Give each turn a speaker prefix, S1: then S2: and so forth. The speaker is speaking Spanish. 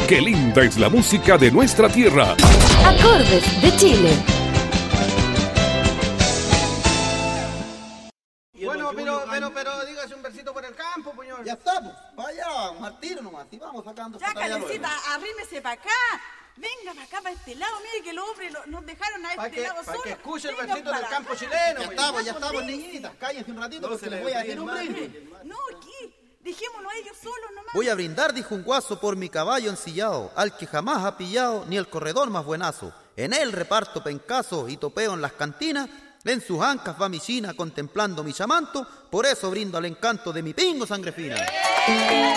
S1: Qué linda es la música de nuestra tierra.
S2: Acordes de Chile.
S3: Bueno, pero dígase un versito por el campo, puñón.
S4: Ya está, pues. Vaya, Martino nomás. Y vamos sacando.
S5: Ya, Calecita, arrímese para acá. Venga para acá, para este lado. Mire que los hombres nos dejaron a este lado
S3: Para
S5: solo.
S3: que escuche el
S5: Vengan
S3: versito del
S5: para
S3: campo
S5: acá.
S3: chileno.
S4: Ya estamos, niñitas. Cállense un ratito porque les voy a decir un brindis.
S5: No, aquí. Dejémonos a ellos solos nomás.
S4: Voy a brindar, dijo un guaso, por mi caballo ensillado, al que jamás ha pillado ni el corredor más buenazo. En él reparto pencazos y topeo en las cantinas. En sus ancas va mi china contemplando mi chamanto. Por eso brindo al encanto de mi pingo sangre fina.